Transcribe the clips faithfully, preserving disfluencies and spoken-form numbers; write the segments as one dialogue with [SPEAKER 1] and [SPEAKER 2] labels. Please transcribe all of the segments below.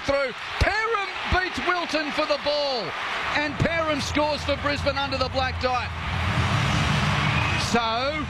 [SPEAKER 1] through. Perham beats Wilton for the ball. And Perham scores for Brisbane under the black dot. So,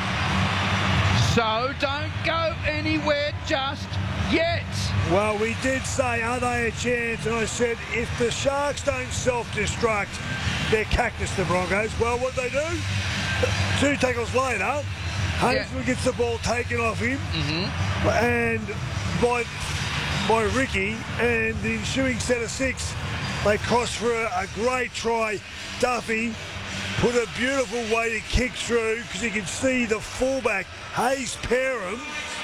[SPEAKER 1] so don't go anywhere just yet.
[SPEAKER 2] Well, we did say, are they a chance? And I said, if the Sharks don't self-destruct, they're cactus the Broncos. Well, what they do? Two tackles later, Hazel yeah. gets the ball taken off him,
[SPEAKER 1] mm-hmm.
[SPEAKER 2] and by by Ricky, and the ensuing set of six, they cross for a, a great try. Duffy put a beautiful weighted kick through because you can see the fullback, Hayes Perham,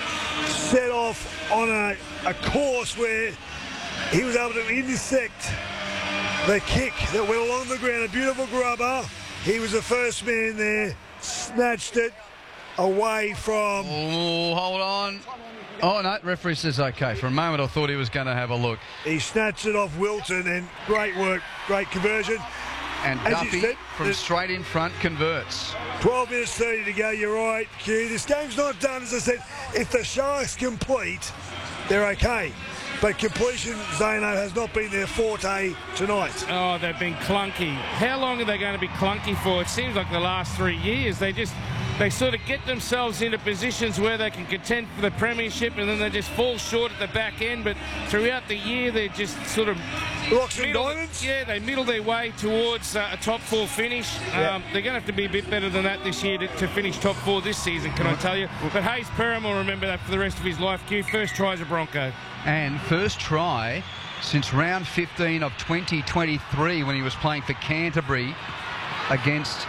[SPEAKER 2] set off on a, a course where he was able to intersect the kick that went along the ground. A beautiful grubber. He was the first man there, snatched it away from...
[SPEAKER 1] Oh, hold on. Oh, no, referee says okay. For a moment, I thought he was going to have a look.
[SPEAKER 2] He snatched it off Wilton, and great work, great conversion.
[SPEAKER 1] And
[SPEAKER 2] As
[SPEAKER 1] Duffy,
[SPEAKER 2] said,
[SPEAKER 1] from straight in front, converts.
[SPEAKER 2] twelve minutes thirty to go, you're right, Q. This game's not done, as I said. If the Sharks complete, they're okay. But completion, Zano, has not been their forte tonight.
[SPEAKER 3] Oh, they've been clunky. How long are they going to be clunky for? It seems like the last three years. They just, they sort of get themselves into positions where they can contend for the premiership, and then they just fall short at the back end. But throughout the year, they're just sort of...
[SPEAKER 2] Rocks and
[SPEAKER 3] middle,
[SPEAKER 2] diamonds?
[SPEAKER 3] Yeah, they middle their way towards uh, a top four finish.
[SPEAKER 2] Yeah.
[SPEAKER 3] Um, they're going to have to be a bit better than that this year to, to finish top four this season, can I tell you? But Hayes Perham will remember that for the rest of his life. Q, first try as a Bronco.
[SPEAKER 1] And first try since round fifteen of twenty twenty-three, when he was playing for Canterbury against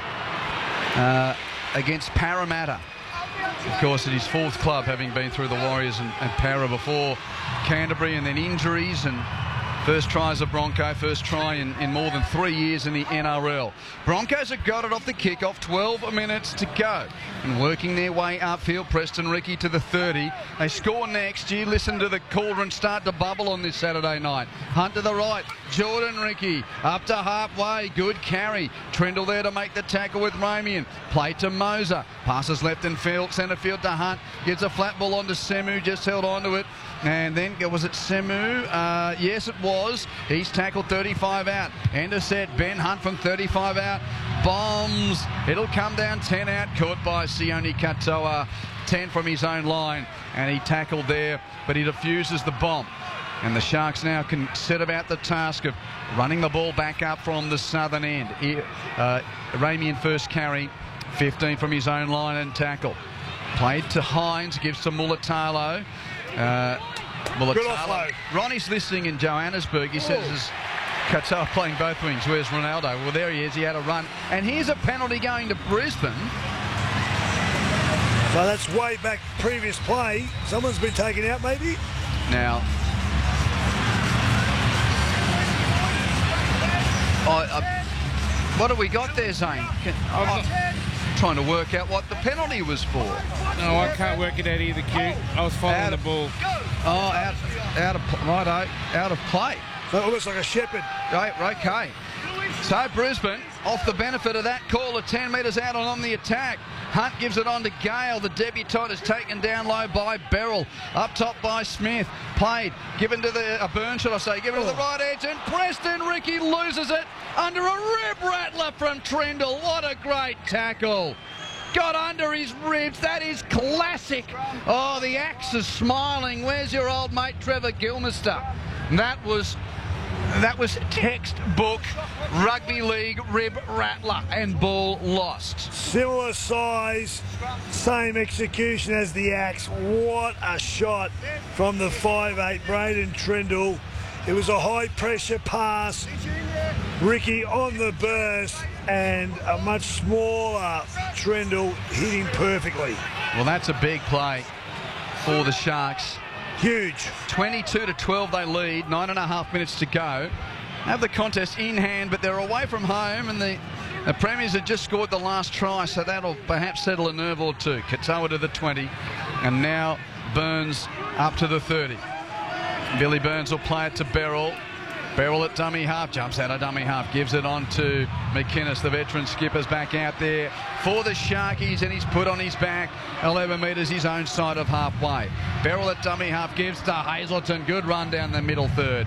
[SPEAKER 1] uh, against Parramatta. Of course, at his fourth club, having been through the Warriors and, and Para before Canterbury, and then injuries, and first try as a Bronco, first try in, in more than three years in the N R L. Broncos have got it off the kick-off, twelve minutes to go. And working their way upfield, Preston Ricky to the thirty. They score next. You listen to the cauldron start to bubble on this Saturday night. Hunt to the right, Jordan Ricky up to halfway, good carry. Trindle there to make the tackle with Ramian. Play to Moser, passes left and field, centre field to Hunt. Gives a flat ball on to Semu, just held on to it. And then, was it Semu? Uh, yes, it was. He's tackled thirty-five out. End of set, Ben Hunt from thirty-five out. Bombs. It'll come down ten out. Caught by Sione Katoa. ten from his own line. And he tackled there, but he defuses the bomb. And the Sharks now can set about the task of running the ball back up from the southern end. He, uh, Ramian first carry, fifteen from his own line and tackle. Played to Hines, gives to Mulatalo. Uh, Mulatalo. Ronnie's listening in Johannesburg. He says, is Katoa playing both wings? Where's Ronaldo? Well, there he is. He had a run. And here's a penalty going to Brisbane.
[SPEAKER 2] So that's way back previous play. Someone's been taken out, maybe?
[SPEAKER 1] Now, oh, uh, what have we got there, Zane? Can, oh, trying to work out what the penalty was for.
[SPEAKER 3] No, I can't work it out either, Q. I was following
[SPEAKER 1] Out
[SPEAKER 3] the
[SPEAKER 1] of-
[SPEAKER 3] ball.
[SPEAKER 1] Oh, out, out of righto, out of play.
[SPEAKER 2] So it looks like a shepherd.
[SPEAKER 1] Right, okay. So Brisbane, off the benefit of that call, at ten metres out and on the attack. Hunt gives it on to Gale. The debutant is taken down low by Beryl. Up top by Smith. Played, given to the, a burn, should I say, given to the right edge, and Preston Ricky loses it under a rib rattler from Trindle. What a great tackle. Got under his ribs. That is classic. Oh, the axe is smiling. Where's your old mate Trevor Gilmister? That was that was textbook rugby league rib rattler, and ball lost.
[SPEAKER 2] Similar size, same execution as the axe. What a shot from the five eight Braden Trindle. It was a high pressure pass. Ricky on the burst, and a much smaller Trindle hitting perfectly.
[SPEAKER 1] Well, that's a big play for the Sharks.
[SPEAKER 2] Huge.
[SPEAKER 1] twenty-two to twelve they lead, nine and a half minutes to go. Have the contest in hand, but they're away from home, and the, the Premiers have just scored the last try, so that'll perhaps settle a nerve or two. Katoa to the twenty, and now Burns up to the thirty. Billy Burns will play it to Beryl. Beryl at dummy half, jumps out of dummy half, gives it on to McInnes. The veteran skipper's back out there for the Sharkies, and he's put on his back eleven metres his own side of halfway. Beryl at dummy half gives to Hazelton. Good run down the middle third.